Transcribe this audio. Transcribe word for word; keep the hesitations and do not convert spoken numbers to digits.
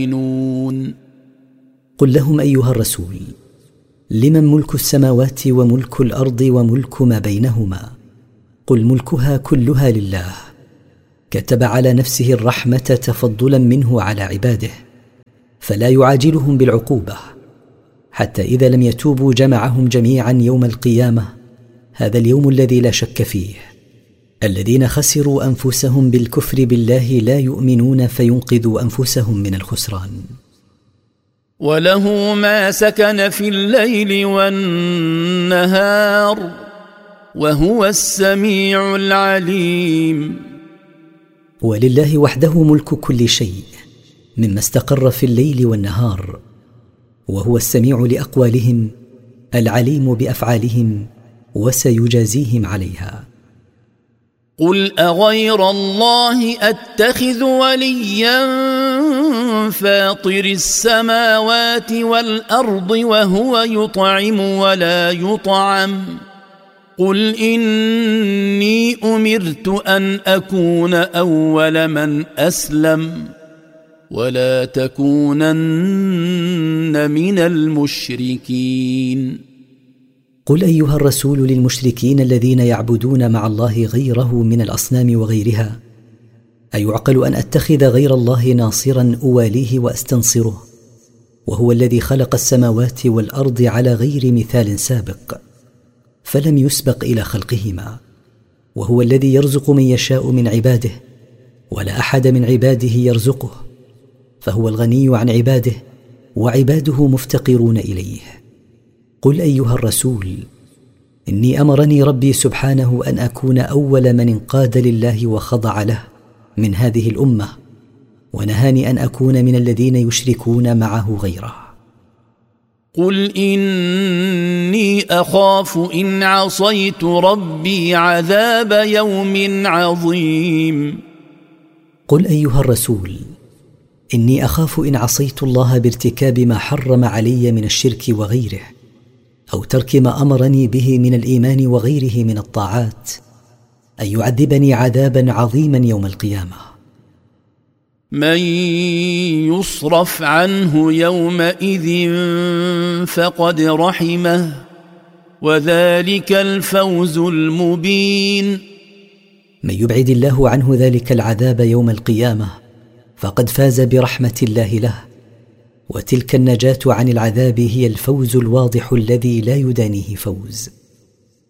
قل لهم أيها الرسول: لمن ملك السماوات وملك الأرض وملك ما بينهما؟ قل ملكها كلها لله، كتب على نفسه الرحمة تفضلا منه على عباده، فلا يعاجلهم بالعقوبة حتى إذا لم يتوبوا جمعهم جميعا يوم القيامة، هذا اليوم الذي لا شك فيه. الذين خسروا أنفسهم بالكفر بالله لا يؤمنون فينقذوا أنفسهم من الخسران. وله ما سكن في الليل والنهار وهو السميع العليم. ولله وحده ملك كل شيء مما استقر في الليل والنهار، وهو السميع لأقوالهم العليم بأفعالهم وسيجازيهم عليها. قل أغير الله أتخذ وليا فاطر السماوات والأرض وهو يطعم ولا يطعم؟ قل إني أمرت أن أكون أول من أسلم ولا تكونن من المشركين. قل أيها الرسول للمشركين الذين يعبدون مع الله غيره من الأصنام وغيرها: أيعقل أن أتخذ غير الله ناصرا أواليه وأستنصره، وهو الذي خلق السماوات والأرض على غير مثال سابق فلم يسبق إلى خلقهما، وهو الذي يرزق من يشاء من عباده ولا أحد من عباده يرزقه، فهو الغني عن عباده وعباده مفتقرون إليه. قل أيها الرسول: إني أمرني ربي سبحانه أن أكون أول من انقاد لله وخضع له من هذه الأمة، ونهاني أن أكون من الذين يشركون معه غيره. قل إني أخاف إن عصيت ربي عذاب يوم عظيم. قل أيها الرسول: إني أخاف إن عصيت الله بارتكاب ما حرم علي من الشرك وغيره، أو ترك ما أمرني به من الإيمان وغيره من الطاعات، أن يعذبني عذابا عظيما يوم القيامة. من يصرف عنه يومئذ فقد رحمه وذلك الفوز المبين. من يبعد الله عنه ذلك العذاب يوم القيامة فقد فاز برحمة الله له، وتلك النجاة عن العذاب هي الفوز الواضح الذي لا يدانيه فوز.